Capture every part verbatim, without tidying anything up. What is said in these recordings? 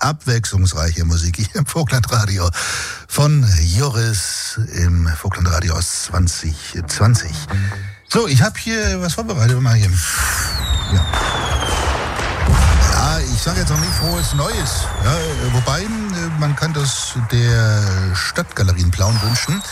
abwechslungsreiche Musik hier im Vogtlandradio von Joris im Vogtlandradio aus zwanzig zwanzig. So, ich habe hier was vorbereitet. Mal hier. Ja. Ja, ich sage jetzt noch nicht frohes Neues. Ja, wobei, man kann das der Stadtgalerie in Plauen wünschen.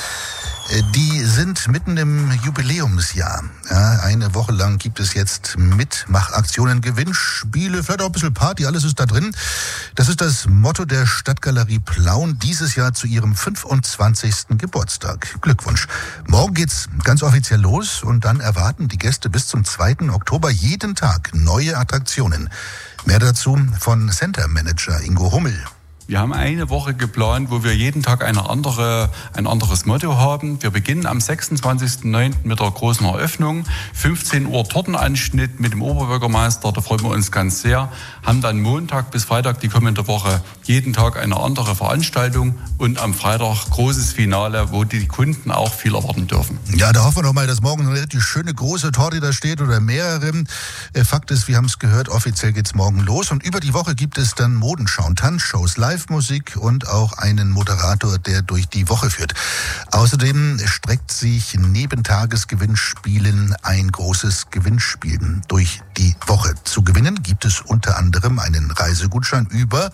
Die sind mitten im Jubiläumsjahr. Ja, eine Woche lang gibt es jetzt Mitmachaktionen, Gewinnspiele, vielleicht auch ein bisschen Party, alles ist da drin. Das ist das Motto der Stadtgalerie Plauen dieses Jahr zu ihrem fünfundzwanzigsten Geburtstag. Glückwunsch. Morgen geht's ganz offiziell los und dann erwarten die Gäste bis zum zweiten Oktober jeden Tag neue Attraktionen. Mehr dazu von Center Manager Ingo Hummel. Wir haben eine Woche geplant, wo wir jeden Tag eine andere, ein anderes Motto haben. Wir beginnen am sechsundzwanzigsten neunten mit der großen Eröffnung. fünfzehn Uhr Tortenanschnitt mit dem Oberbürgermeister, da freuen wir uns ganz sehr. Haben dann Montag bis Freitag die kommende Woche jeden Tag eine andere Veranstaltung und am Freitag großes Finale, wo die Kunden auch viel erwarten dürfen. Ja, da hoffen wir doch mal, dass morgen eine richtig schöne große Torte da steht oder mehrere. Fakt ist, wir haben es gehört, offiziell geht's morgen los und über die Woche gibt es dann Modenschauen, Tanzshows, Live Musik und auch einen Moderator, der durch die Woche führt. Außerdem streckt sich neben Tagesgewinnspielen ein großes Gewinnspiel durch die Woche. Zu gewinnen gibt es unter anderem einen Reisegutschein über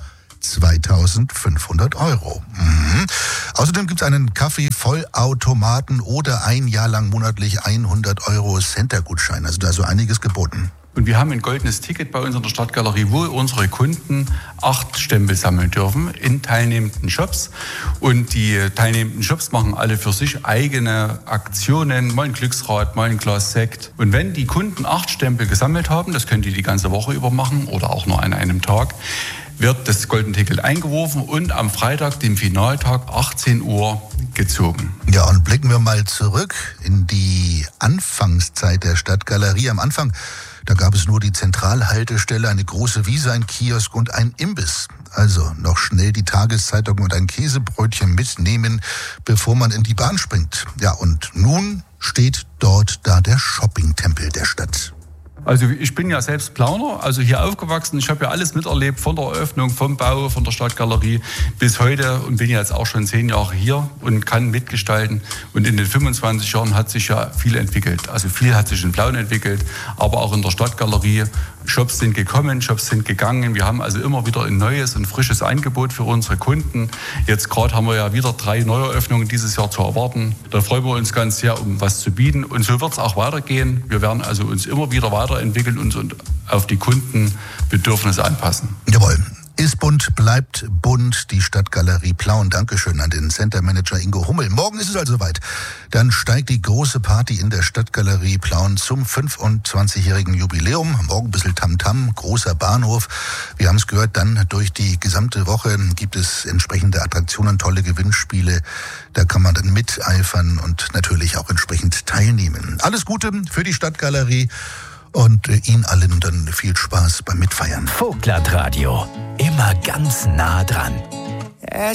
zweitausendfünfhundert Euro. Mhm. Außerdem gibt es einen Kaffee-Vollautomaten oder ein Jahr lang monatlich hundert Euro Center-Gutschein. Also da ist so einiges geboten. Und wir haben ein goldenes Ticket bei uns in der Stadtgalerie, wo unsere Kunden acht Stempel sammeln dürfen in teilnehmenden Shops. Und die teilnehmenden Shops machen alle für sich eigene Aktionen, mal ein Glücksrad, mal ein Glas Sekt. Und wenn die Kunden acht Stempel gesammelt haben, das können die die ganze Woche über machen oder auch nur an einem Tag, wird das goldene Ticket eingeworfen und am Freitag, dem Finaltag, achtzehn Uhr gezogen. Ja, und blicken wir mal zurück in die Anfangszeit der Stadtgalerie. Am Anfang, da gab es nur die Zentralhaltestelle, eine große Wiese, ein Kiosk und ein Imbiss. Also noch schnell die Tageszeitung und ein Käsebrötchen mitnehmen, bevor man in die Bahn springt. Ja, und nun steht dort da der Shopping-Tempel der Stadt. Also ich bin ja selbst Plauner, also hier aufgewachsen. Ich habe ja alles miterlebt, von der Eröffnung, vom Bau, von der Stadtgalerie bis heute und bin jetzt auch schon zehn Jahre hier und kann mitgestalten. Und in den fünfundzwanzig Jahren hat sich ja viel entwickelt. Also viel hat sich in Plauen entwickelt, aber auch in der Stadtgalerie. Shops sind gekommen, Shops sind gegangen. Wir haben also immer wieder ein neues und frisches Angebot für unsere Kunden. Jetzt gerade haben wir ja wieder drei Neueröffnungen dieses Jahr zu erwarten. Da freuen wir uns ganz sehr, um was zu bieten. Und so wird es auch weitergehen. Wir werden also uns immer wieder weiterentwickeln und uns auf die Kundenbedürfnisse anpassen. Jawohl. Ist bunt, bleibt bunt, die Stadtgalerie Plauen. Dankeschön an den Center Manager Ingo Hummel. Morgen ist es also soweit. Dann steigt die große Party in der Stadtgalerie Plauen zum fünfundzwanzigjährigen Jubiläum. Morgen ein bisschen Tamtam, großer Bahnhof. Wir haben es gehört, dann durch die gesamte Woche gibt es entsprechende Attraktionen, tolle Gewinnspiele. Da kann man dann miteifern und natürlich auch entsprechend teilnehmen. Alles Gute für die Stadtgalerie. Und äh, Ihnen allen dann viel Spaß beim Mitfeiern. Vogtlandradio, immer ganz nah dran.